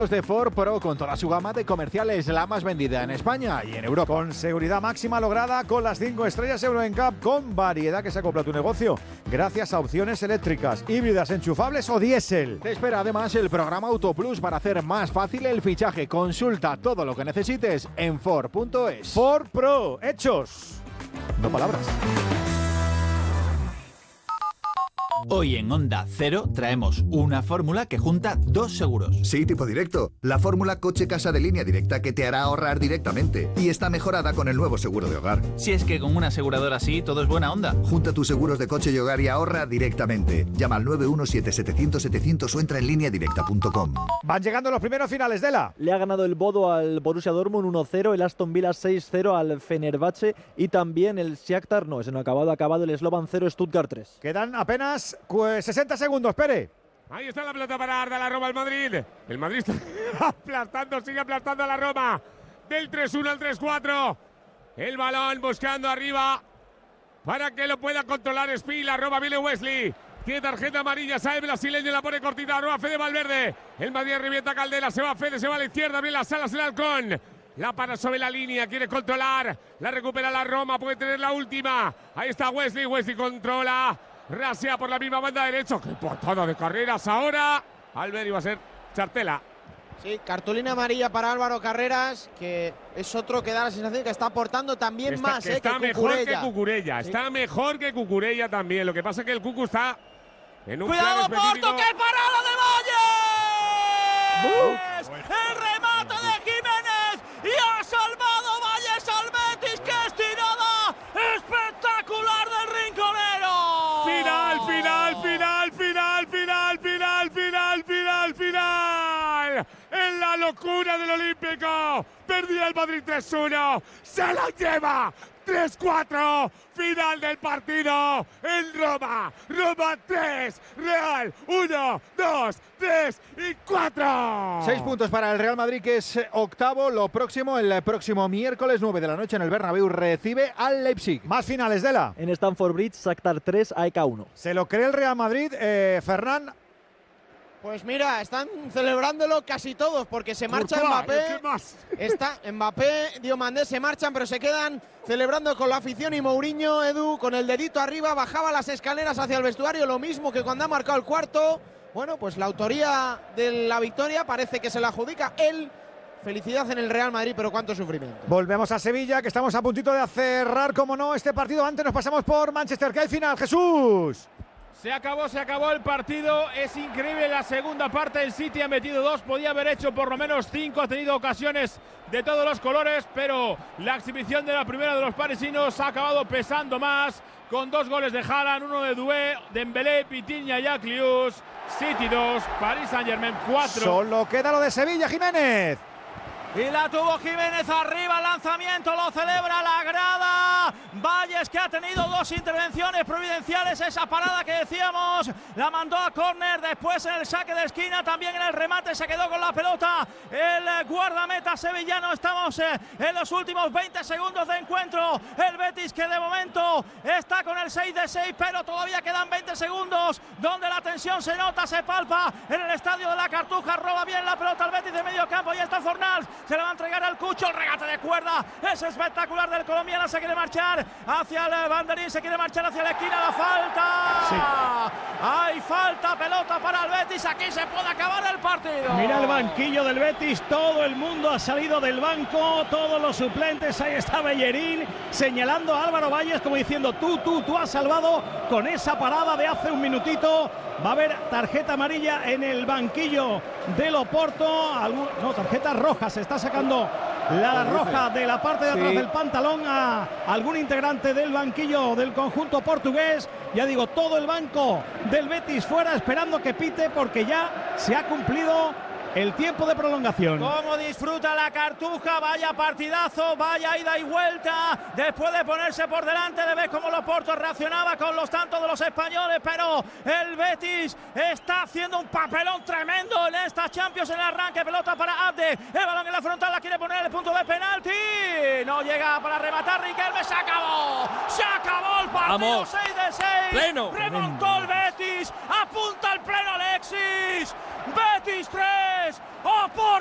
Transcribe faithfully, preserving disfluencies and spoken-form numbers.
De Ford Pro con toda su gama de comerciales, la más vendida en España y en Europa. Con seguridad máxima lograda con las cinco estrellas Euro N C A P, con variedad que se acopla a tu negocio gracias a opciones eléctricas, híbridas, enchufables o diésel. Te espera además el programa Autoplus para hacer más fácil el fichaje. Consulta todo lo que necesites en Ford punto es. Ford Pro, hechos, no palabras. Hoy en Onda Cero traemos una fórmula que junta dos seguros. Sí, tipo directo. La fórmula coche-casa de línea directa que te hará ahorrar directamente. Y está mejorada con el nuevo seguro de hogar. Si es que con una aseguradora así todo es buena onda. Junta tus seguros de coche y hogar y ahorra directamente. Llama al nueve uno siete setecientos setecientos o entra en línea directa punto com. Van llegando los primeros finales de la. Le ha ganado el Bodo al Borussia Dortmund uno cero, el Aston Villa seis cero al Fenerbahce y también el Shakhtar, no, es no acabado, ha acabado el Slovan cero, Stuttgart tres. Quedan apenas sesenta segundos, Pere. Ahí está la pelota para Arda, la Roma al Madrid. El Madrid está aplastando, sigue aplastando a la Roma. Del tres uno al tres cuatro. El balón buscando arriba para que lo pueda controlar Spi. La Roma viene Wesley. Tiene tarjeta amarilla, sale el brasileño, la pone cortita. Arroba Fede Valverde. El Madrid revienta Caldera, se va Fede, se va a la izquierda. Bien las alas el halcón. La para sobre la línea, quiere controlar. La recupera la Roma, puede tener la última. Ahí está Wesley, Wesley controla. Rasea por la misma banda derecha. ¡Qué patada de carreras ahora! Albert iba a ser Chartela. Sí, cartulina amarilla para Álvaro Carreras, que es otro que da la sensación que está aportando también está, más que eh, está que mejor Cucurella. que Cucurella. Sí. Está mejor que Cucurella también. Lo que pasa es que el Cucu está en un ¡Cuidado, Porto! ¡Qué parada de Valles! Uh, ¡El remate de Jiménez! ¡Y ha salvado Valles al Betis! ¡Qué estirada espectacular del rinconero! Final, final, final, final, final, final, final, final, final. En la locura del Olímpico. Perdía el Madrid tres uno. Se la lleva. tres cuatro. Final del partido en Roma. Roma tres. Real uno, dos, tres y cuatro. Seis puntos para el Real Madrid, que es octavo. Lo próximo, el próximo miércoles nueve de la noche en el Bernabéu, recibe al Leipzig. Más finales de la. En Stamford Bridge, Shakhtar tres, A E K uno. ¿Se lo cree el Real Madrid, eh, Fernán? Pues mira, están celebrándolo casi todos porque se marcha Courtois, Mbappé. ¿qué más? Está Mbappé, Diomandé se marchan, pero se quedan celebrando con la afición. Y Mourinho, Edu, con el dedito arriba, bajaba las escaleras hacia el vestuario, lo mismo que cuando ha marcado el cuarto. Bueno, pues la autoría de la victoria parece que se la adjudica él. Felicidad en el Real Madrid, pero cuánto sufrimiento. Volvemos a Sevilla, que estamos a puntito de cerrar, como no, este partido. Antes nos pasamos por Manchester, que hay final. Jesús. Se acabó, se acabó el partido. Es increíble la segunda parte. El City ha metido dos, podía haber hecho por lo menos cinco. Ha tenido ocasiones de todos los colores, pero la exhibición de la primera de los parisinos ha acabado pesando más. Con dos goles de Haaland, uno de Doué, Dembélé, Vitinha y Aklius. City dos, Paris Saint-Germain cuatro. Solo queda lo de Sevilla, Jiménez. Y la tuvo Jiménez arriba, el lanzamiento, lo celebra la grada. Valles, que ha tenido dos intervenciones providenciales, esa parada que decíamos, la mandó a córner, después en el saque de esquina, también en el remate se quedó con la pelota el guardameta sevillano. Estamos en los últimos veinte segundos de encuentro. El Betis, que de momento está con el seis de seis, pero todavía quedan veinte segundos donde la tensión se nota, se palpa en el estadio de la Cartuja. Roba bien la pelota al Betis de medio campo y está Fornals. Se le va a entregar al Cucho, el regate de cuerda es espectacular del colombiano, se quiere marchar hacia el banderín, se quiere marchar hacia la esquina, la falta. Sí. Hay falta, pelota para el Betis, aquí se puede acabar el partido. Mira el banquillo del Betis, todo el mundo ha salido del banco, todos los suplentes, ahí está Bellerín señalando a Álvaro Valles como diciendo tú, tú, tú has salvado con esa parada de hace un minutito. Va a haber tarjeta amarilla en el banquillo del Oporto. Algún, no, tarjeta roja. Se está sacando la roja de la parte de atrás sí. del pantalón a algún integrante del banquillo del conjunto portugués. Ya digo, todo el banco del Betis fuera esperando que pite porque ya se ha cumplido el tiempo de prolongación. Cómo disfruta la Cartuja, vaya partidazo, vaya ida y vuelta. Después de ponerse por delante, de ver cómo el Oporto reaccionaba con los tantos de los españoles, pero el Betis está haciendo un papelón tremendo en esta Champions en el arranque. Pelota para Abde, el balón en la frontal, la quiere poner en el punto de penalti. No llega para rematar Riquelme, se acabó. Se acabó el partido. Vamos. seis de seis. Pleno. Remontó el Betis. Alexis, apunta al pleno Alexis. Betis tres,